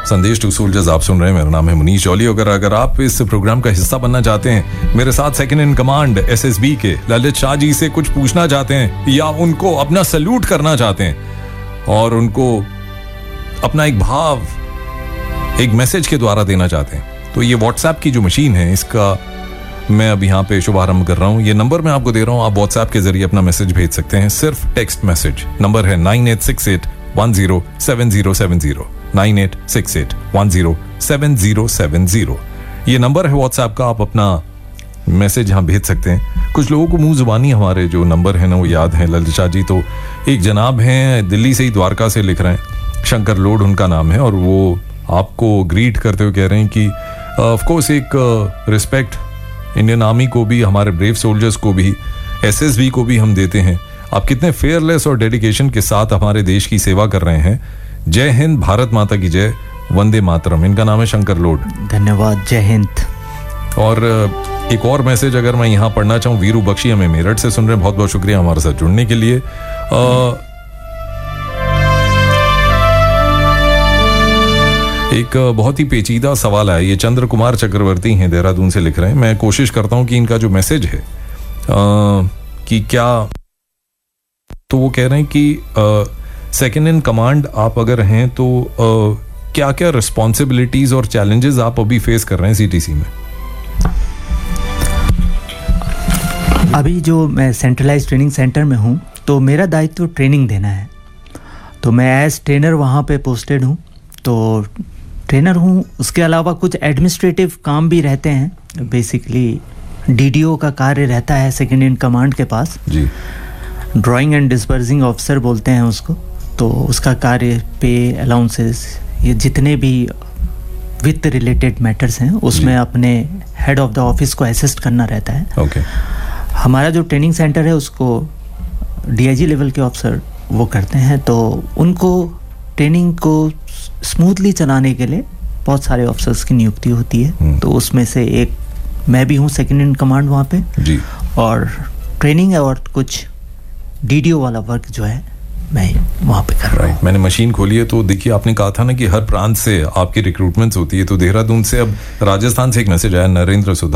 संदेश to soldiers आप सुन रहे हैं। मेरा नाम है मुनीश जौली। अगर आप इस प्रोग्राम का हिस्सा बनना चाहते हैं, मेरे साथ सेकंड इन कमांड एसएसबी के ललित शाह जी से कुछ पूछना चाहते हैं या उनको अपना सल्यूट करना चाहते हैं और उनको अपना एक भाव एक मैसेज के द्वारा देना चाहते हैं, तो ये व्हाट्सएप की जो मशीन है इसका मैं अब यहाँ पे शुभारंभ कर रहा हूँ। ये नंबर मैं आपको दे रहा हूँ, आप व्हाट्सएप के जरिए अपना मैसेज भेज सकते हैं, सिर्फ टेक्स्ट मैसेज। नंबर है 9868107070 9868107070। ये नंबर है व्हाट्सएप का, आप अपना मैसेज यहाँ भेज सकते हैं। कुछ लोगों को मुंह जुबानी हमारे जो नंबर है ना वो याद है ललित शाह जी। तो एक जनाब हैं दिल्ली से ही, द्वारका से लिख रहे हैं, शंकर लोड उनका नाम है, और वो आपको ग्रीट करते हुए कह रहे हैं कि ऑफ कोर्स एक रिस्पेक्ट इंडियन आर्मी को भी, हमारे ब्रेव सोल्जर्स को भी, एसएसबी को भी हम देते हैं। आप कितने फेयरलेस और डेडिकेशन के साथ हमारे देश की सेवा कर रहे हैं। जय हिंद, भारत माता की जय, वंदे मातरम। इनका नाम है शंकर लोड। धन्यवाद, जय हिंद। और एक और मैसेज अगर मैं यहाँ पढ़ना चाहूँ, वीरू बख्शी हमें मेरठ से सुन रहे हैं, बहुत बहुत शुक्रिया हमारे साथ जुड़ने के लिए। एक बहुत ही पेचीदा सवाल है, ये चंद्र कुमार चक्रवर्ती हैं, देहरादून से लिख रहे हैं। मैं कोशिश करता हूं कि इनका जो मैसेज है कि क्या, तो वो कह रहे हैं कि सेकंड इन कमांड आप अगर हैं तो क्या क्या रिस्पॉन्सिबिलिटीज और चैलेंजेस आप अभी फेस कर रहे हैं सीटीसी में? अभी जो मैं सेंट्रलाइज ट्रेनिंग सेंटर में हूं, तो मेरा दायित्व ट्रेनिंग देना है। तो मैं एज ट्रेनर वहां पे पोस्टेड हूं, तो ट्रेनर हूँ। उसके अलावा कुछ एडमिनिस्ट्रेटिव काम भी रहते हैं। बेसिकली डीडीओ का कार्य रहता है सेकंड इन कमांड के पास जी, ड्राइंग एंड डिस्पर्सिंग ऑफिसर बोलते हैं उसको। तो उसका कार्य पे, अलाउंसेस, ये जितने भी वित्त रिलेटेड मैटर्स हैं उसमें अपने हेड ऑफ द ऑफिस को असिस्ट करना रहता है। ओके। हमारा जो ट्रेनिंग सेंटर है उसको डीआईजी लेवल के ऑफिसर वो करते हैं, तो उनको ट्रेनिंग को स्मूथली चलाने के लिए बहुत सारे ऑफिसर्स की नियुक्ति होती है। तो उसमें से एक मैं भी हूँ सेकंड इन कमांड वहाँ पे जी। और ट्रेनिंग है और कुछ डीडीओ वाला वर्क जो है मैं वहाँ पे कर रहा हूँ। मैंने मशीन खोली है, तो देखिए आपने कहा था ना कि हर प्रांत से आपकी रिक्रूटमेंट्स होती है, तो देहरादून से अब राजस्थान से एक मैसेज आया, नरेंद्र सुधा